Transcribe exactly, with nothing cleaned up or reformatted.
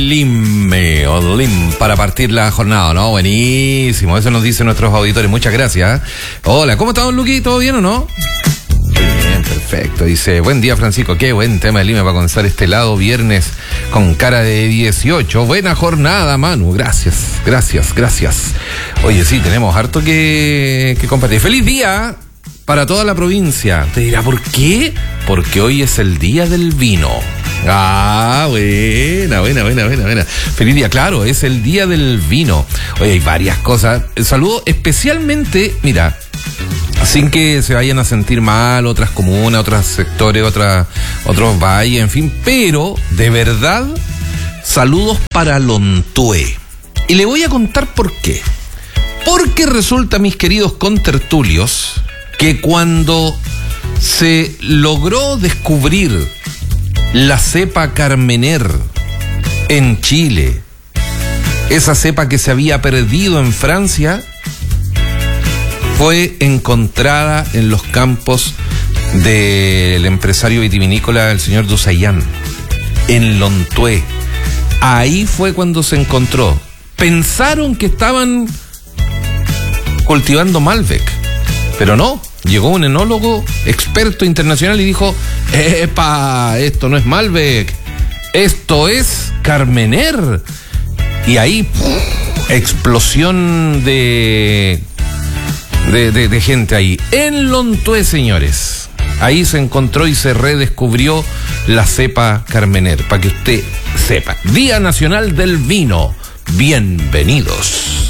Lime o lim para partir la jornada, ¿no? Buenísimo, eso nos dicen nuestros auditores, muchas gracias. Hola, ¿cómo estamos, Luqui? ¿Todo bien o no? Muy bien, perfecto. Dice, buen día, Francisco, qué buen tema de Lime para comenzar este lado viernes con cara de dieciocho. Buena jornada, Manu, gracias, gracias, gracias. Oye, sí, tenemos harto que, que compartir. ¡Feliz día para toda la provincia! Te dirá, ¿por qué? Porque hoy es el día del vino. Ah, buena, buena, buena, buena, buena. Feliz día, claro, es el día del vino. Oye, hay varias cosas. Saludo especialmente, mira, sin que se vayan a sentir mal otras comunas, otros sectores, otras, otros valles, en fin, pero de verdad, saludos para Lontué. Y le voy a contar por qué. Porque resulta, mis queridos contertulios, que cuando se logró descubrir la cepa Carmener en Chile, esa cepa que se había perdido en Francia, fue encontrada en los campos del empresario vitivinícola, el señor Dusayan, en Lontué. Ahí fue cuando se encontró. Pensaron que estaban cultivando Malbec, pero no. Llegó un enólogo experto internacional y dijo, ¡epa! Esto no es Malbec, esto es Carmener. Y ahí, ¡puf! Explosión de, de, de, de gente ahí. En Lontué, señores. Ahí se encontró y se redescubrió la cepa Carmener, para que usted sepa. Día Nacional del Vino. Bienvenidos.